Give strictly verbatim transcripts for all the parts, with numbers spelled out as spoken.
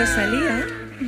Rosalía.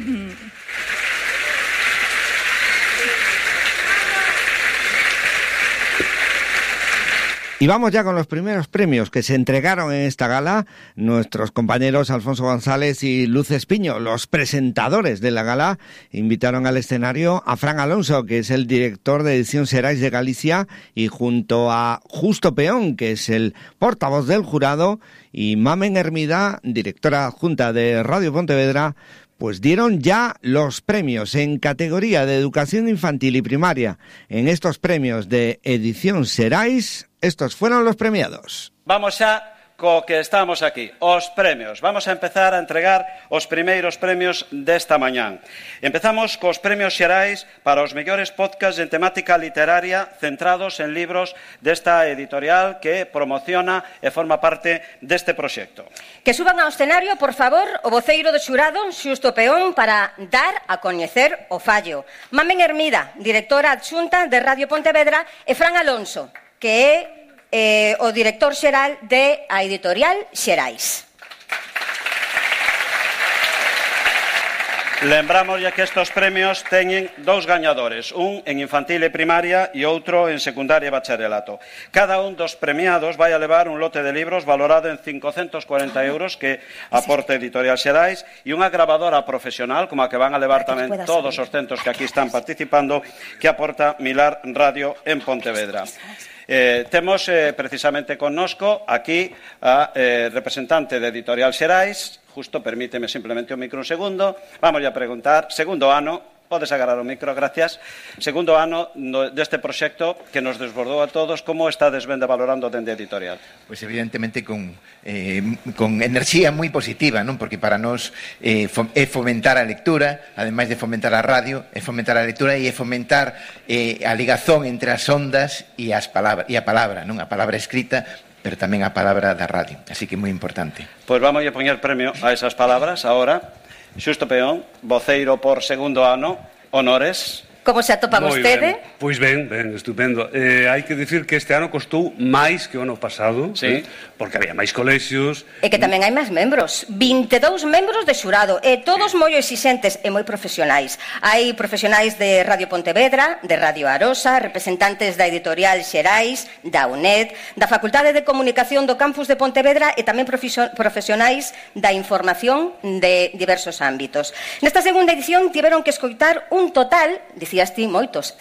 Y vamos ya con los primeros premios que se entregaron en esta gala. Nuestros compañeros Alfonso González y Luz Espiño, los presentadores de la gala, invitaron al escenario a Fran Alonso, que es el director de Edición Xerais de Galicia, y junto a Justo Peón, que es el portavoz del jurado, y Mamen Hermida, directora adjunta de Radio Pontevedra, pues dieron ya los premios en categoría de educación infantil y primaria. En estos premios de Edición Xerais, estos fueron los premiados. Vamos xa co que estamos aquí, os premios. Vamos a empezar a entregar os primeiros premios desta mañán. Empezamos cos premios Xerais para os mellores podcasts en temática literaria centrados en libros desta editorial que promociona e forma parte deste proxecto. Que suban ao escenario, por favor, o voceiro do xurado, Xusto Peón, para dar a coñecer o fallo. Mamen Hermida, directora adxunta de Radio Pontevedra, e Fran Alonso, que é eh, o director xeral de a editorial Xerais. Lembramos ya que estes premios teñen dous gañadores, un en infantil e primaria e outro en secundaria e bacharelato. Cada un dos premiados vai a levar un lote de libros valorado en cincocentos cuarenta euros que aporta Editorial Xerais e unha grabadora profesional, como a que van a levar tamén todos os centros que aquí están participando, que aporta Milar Radio en Pontevedra. Eh, temos eh, precisamente connosco aquí a eh, representante de Editorial Xerais. Justo, permíteme simplemente un micro un segundo. Vamos a preguntar, segundo ano, podes agarrar o micro, gracias. Segundo ano no, deste proxecto que nos desbordou a todos, como estades vendo valorando dende Editorial? Pois evidentemente con, eh, con enerxía moi positiva, non? Porque para nós eh, fom é fomentar a lectura, ademais de fomentar a radio, é fomentar a lectura e é fomentar eh, a ligazón entre as ondas e, as palabras, e a palabra, non? A palabra escrita, pero tamén a palabra da radio. Así que moi importante. Pois vamos a poñer premio a esas palabras ahora. Xusto Peón, voceiro por segundo ano, honores. Como se atopa vostede? Ben. Pois ben, ben, estupendo. Eh, hai que dicir que este ano costou máis que o ano pasado, sí. eh, porque había máis colexios. E que tamén hai máis membros, vinte e dous membros de xurado, e todos sí. moi exixentes e moi profesionais. Hai profesionais de Radio Pontevedra, de Radio Arosa, representantes da Editorial Xerais, da U N E D, da Facultade de Comunicación do Campus de Pontevedra e tamén profesionais da información de diversos ámbitos. Nesta segunda edición tiveron que escoitar un total, dicías ti, moitos,